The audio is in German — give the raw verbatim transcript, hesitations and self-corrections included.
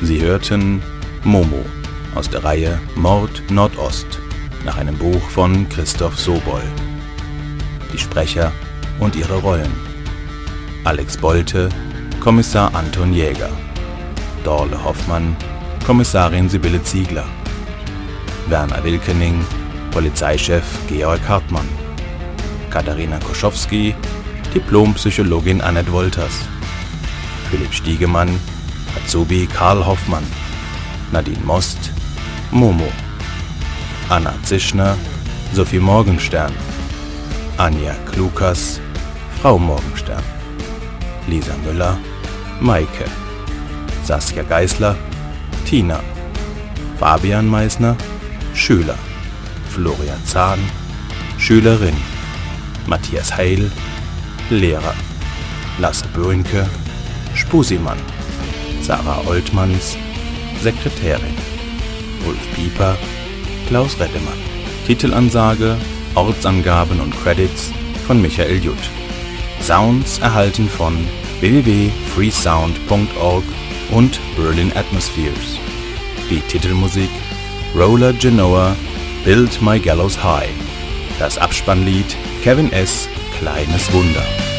Sie hörten Momo aus der Reihe Mord Nordost nach einem Buch von Christoph Sobol. Die Sprecher und ihre Rollen: Alex Bolte, Kommissar Anton Jäger; Dorle Hoffmann, Kommissarin Sibylle Ziegler; Werner Wilkening, Polizeichef Georg Hartmann; Katharina Koschowski, Diplompsychologin Annette Wolters; Philipp Stiegemann, Azubi Karl Hoffmann; Nadine Most, Momo; Anna Zischner, Sophie Morgenstern; Anja Klukas, Frau Morgenstern; Lisa Müller, Maike; Saskia Geisler, Tina; Fabian Meissner, Schüler; Florian Zahn, Schülerin; Matthias Heil, Lehrer; Lasse Böhnke, Spusimann; Sarah Oltmanns, Sekretärin; Ulf Pieper, Klaus Reddemann. Titelansage, Ortsangaben und Credits von Michael Jutt. Sounds erhalten von w w w punkt freesound punkt org und Berlin Atmospheres. Die Titelmusik Roller Genoa, Build My Gallows High. Das Abspannlied Kevin S. Kleines Wunder.